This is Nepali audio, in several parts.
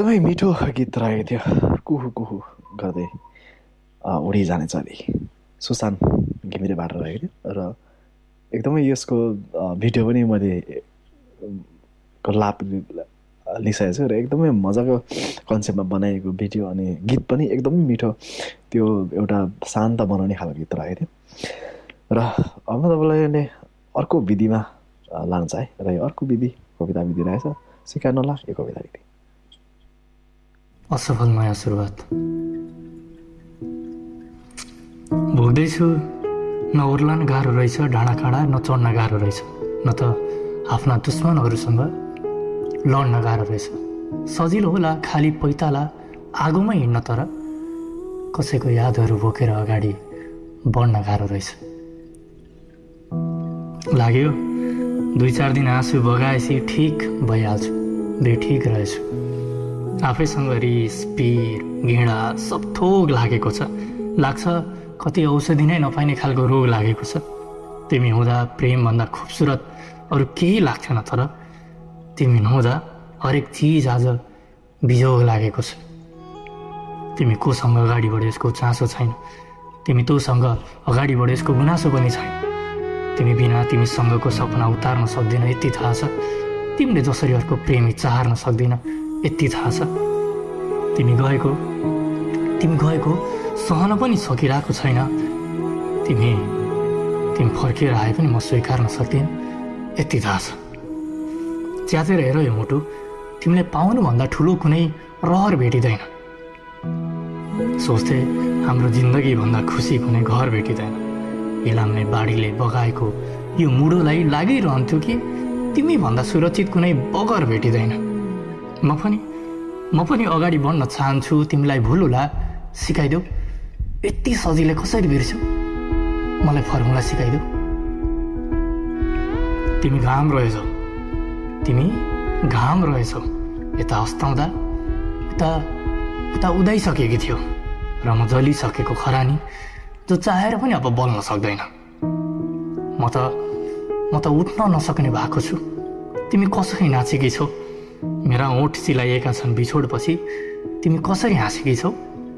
एकदमै मिठो गीत रहेको थियो, कुहु कुहु गर्दै उडी जाने चली, सुशान्त घिमिरेबाट रहेको थियो। र एकदमै यसको भिडियो पनि मैले लाभ लिइसकेको छु र एकदमै मजाको कन्सेप्टमा बनाएको भिडियो अनि गीत पनि एकदमै मिठो, त्यो एउटा शान्त बनाउने खालको गीत रहेको थियो। र अब तपाईँलाई अर्को विधिमा लान्छ है, र यो अर्को विधि कविता विधि रहेछ, सिकाउनुला यो कविता विधि। असफल नयाँ सुरुवात। भोग्दैछु, न ओर्लन गाह्रो रहेछ डाँडा काँडा, न चढ्न गाह्रो रहेछ, न त आफ्ना दुश्मनहरूसँग लड्न गाह्रो रहेछ। सजिलो होला खाली पैताला आगोमै हिँड्न, तर कसैको यादहरू बोकेर अगाडि बढ्न गाह्रो रहेछ। लाग्यो 2-4 दिन आँसु बगाएपछि ठिक भइहाल्छु, बेठिक रहेछु। आफैसँग रिस, पीर, घृणा सब थोक लागेको छ। लाग्छ कति औषधि नै नपाइने खालको रोग लागेको छ। तिमी हुँदा प्रेमभन्दा खुबसुरत अरू केही लाग्थेन, तर तिमी नहुँदा हरेक चिज आज बिजोग लागेको छ। तिमी कोसँग अगाडि बढ्यो यसको चासो छैन, तिमी तँसँग अगाडि बढ्यो यसको गुनासो पनि छैन। तिमी बिना तिमीसँगको सपना उतार्न सक्दिन यति थाहा छ। तिमीले जसरी अर्को प्रेमी चाहर्न सक्दिन यति थाहा छ। तिमी गएको सहन पनि सकिरहेको छैन। तिमी फर्केर आए पनि म स्वीकार्न सक्दिन यति थाहा छ। च्यातेर हेर यो मुटु, तिमीले पाउनुभन्दा ठुलो कुनै रहर भेटिँदैन। सोच्थे हाम्रो जिन्दगीभन्दा खुसी कुनै घर भेटिँदैन। हिलाम्ने बाढीले बगाएको यो मुडोलाई लागिरहन्थ्यो कि तिमी भन्दा सुरक्षित कुनै बगर भेटिँदैन। म पनि अगाडि बढ्न चाहन्छु, तिमीलाई भुलुला सिकाइदेऊ। यति सजिलै कसरी बिर्स्यौ, मलाई फर्मुला सिकाइदेऊ। तिमी घाम रहेछौ, यता अस्ताउँदा उता उदाइसकेकी थियो र म जलिसकेको खरानी जो चाहेर पनि अब बल्न सक्दैन। म त उठ्न नसक्ने भएको छु। तिमी कसरी नाचेकी छौ, मेरा ओठ चिलाइएका छन् बिछोडपछि, तिमी कसरी हाँसेकी छौ।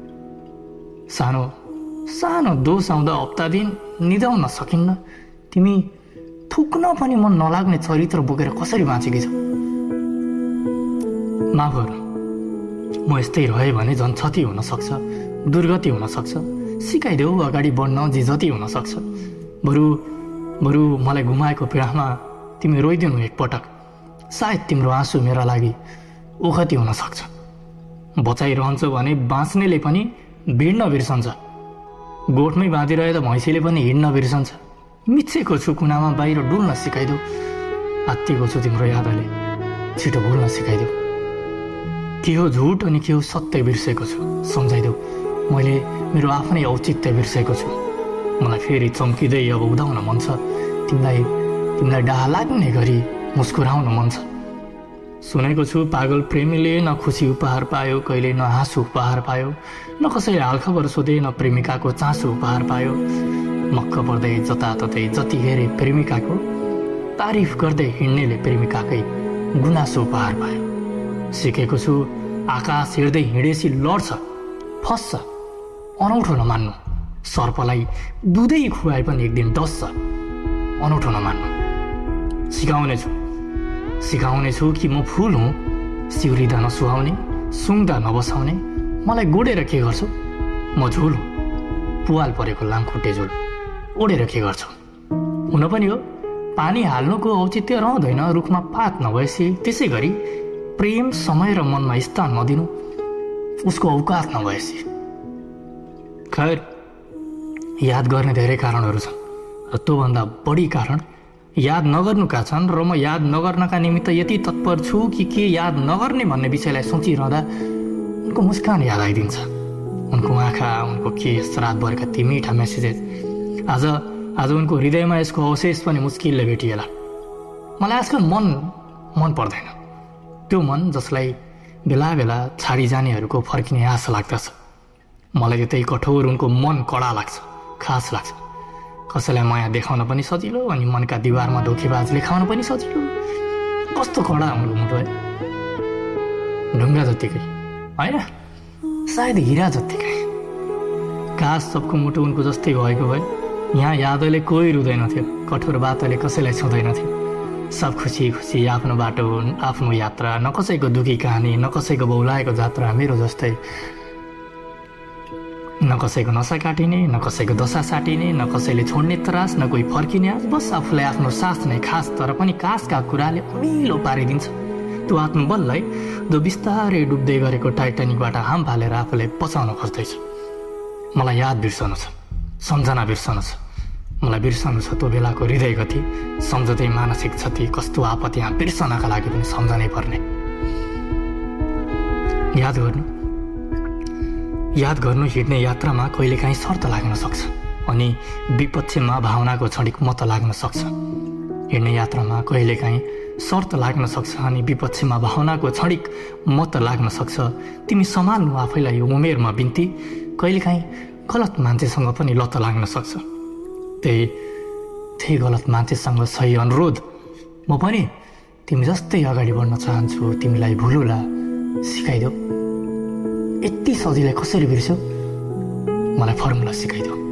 सानो दोष आउँदा हप्ता दिन निदाउन सकिन्न। तिमी थुक्न पनि मन नलाग्ने चरित्र बोकेर कसरी बाँचेकी छौ। माफ गर, म यस्तै रहे भने झन् क्षति हुनसक्छ, दुर्गति हुनसक्छ। सिकाइदेऊ अगाडि बढ्न जे जति हुनसक्छ। बरु मलाई गुमाएको पीडामा तिमी रोइदिनु एकपटक। सायद तिम्रो आँसु मेरा लागि ओखती हुनसक्छ। बचाइरहन्छौ भने बाँच्नेले पनि भिड्न बिर्सन्छ। गोठमै बाँधिरहे त भैँसीले पनि हिँड्न बिर्सन्छ। मिचेको छु कुनामा बाहिर डुल्न सिकाइदेऊ। आत्तिएको छु तिम्रो यादले, छिटो भुल्न सिकाइदेऊ। के हो झुट अनि के हो सत्य बिर्सेको छु, सम्झाइदेऊ। मैले मेरो आफ्नै औचित्य बिर्सेको छु। मलाई फेरि चम्किँदै अब उदाउन मन छ। तिमीलाई डाहा लाग्ने गरी मुस्कुराउन मन छ। सुनेको छु पागल प्रेमीले न खुसी उपहार पायो, कहिले न हाँसु उपहार पायो, न कसैले हालखबर सोधे, न प्रेमिकाको चासो उपहार पायो। मक्क पर्दै जताततै जति हेरे प्रेमिकाको तारिफ गर्दै हिँड्नेले प्रेमिकाकै गुनासो उपहार पायो। सिकेको छु आकाश हिँड्दै हिँडेसी लड्छ, फस्छ, अनौठो नमान्नु। सर्पलाई दुधै खुवाए पनि एक दिन डस्छ, अनौठो नमान्नु। सिकाउने छु कि म फुल हुँ, सिउरिँदा नसुहाउने, सुँग्दा नबसाउने। मलाई गोडेर के गर्छौ, म झुल हुँ, पुवाल परेको लामखुट्टे झुल। ओडेर के गर्छौ। हुन पनि हो, पानी हाल्नुको औचित्य रहँदैन रुखमा पात नभएपछि। त्यसै गरी प्रेम समय र मनमा स्थान नदिनु उसको औकात नभएपछि। खैर, याद गर्ने धेरै कारणहरू छन् र त्योभन्दा बढी कारण याद नगर्नुका छन्। र म याद नगर्नका निमित्त यति तत्पर छु कि के याद नगर्ने भन्ने विषयलाई सोचिरहँदा उनको मुस्कान याद आइदिन्छ। उनको आँखा, उनको केस, रातभरका ती मिठा मेसेजेस। आज उनको हृदयमा यसको अवशेष पनि मुस्किलले भेटिएला। मलाई आजकल मन पर्दैन। त्यो मन जसलाई बेला बेला छाडी जानेहरूको फर्किने आशा लाग्दछ। मलाई त्यतै कठोर उनको मन कडा लाग्छ, खास लाग्छ। कसैलाई माया देखाउन पनि सजिलो अनि मनका दिवारमा धोकेबाज लेखाउन पनि सजिलो। कस्तो कडा उनको मुटु है। ढुङ्गा जत्तिकै होइन, सायद हिरा जत्तिकै। काश सबको मुटु उनको जस्तै भएको भए यहाँ यादले कोही रुँदैनथ्यो, कठोर बातले कसैलाई छुँदैनथ्यो। सब खुसी खुसी आफ्नो बाटो, आफ्नो यात्रा, न कसैको दुखी कहानी, न कसैको बौलाएको जात्रा मेरो जस्तै। न कसैको नसा काटिने, न कसैको दशा साटिने, न कसैले छोड्ने त्रास, न कोही फर्किने आश। बस आफूलाई आफ्नो साथ नै खास, तर पनि कासका कुराले अमिलो पारिदिन्छ त्यो आत्मबललाई जो बिस्तारै डुब्दै गरेको टाइटानिकबाट हाम फालेर आफूलाई बचाउन खोज्दैछ। मलाई याद बिर्सनु छ, सम्झना बिर्सनु छ, मलाई बिर्सनु छ त्यो बेलाको हृदय गति, सम्झँदै मानसिक क्षति, कस्तो आपत यहाँ बिर्सनका लागि पनि सम्झनै पर्ने। याद गर्नु हिँड्ने यात्रामा कहिलेकाहीँ शर्त लाग्न सक्छ अनि विपक्षमा भावनाको क्षणिक मत लाग्न सक्छ। हिँड्ने यात्रामा कहिलेकाहीँ शर्त लाग्न सक्छ अनि विपक्षमा भावनाको क्षणिक मत लाग्न सक्छ। तिमी सम्हाल्नु आफैलाई यो उमेरमा बिन्ती, कहिलेकाहीँ गलत मान्छेसँग पनि लत लाग्न सक्छ। त्यही गलत मान्छेसँग सही अनुरोध, म पनि तिमी जस्तै अगाडि बढ्न चाहन्छु, तिमीलाई भुलुला सिकाइदेऊ। यति सजिलै कसरी बिर्स्यौ, मलाई फर्मुला सिकाइदेऊ।